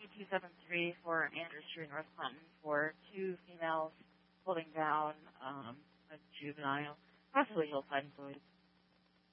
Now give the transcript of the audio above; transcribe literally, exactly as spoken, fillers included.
two seven three for Andrew Street, North Clinton, for two females holding down um, a juvenile, possibly hillside employees.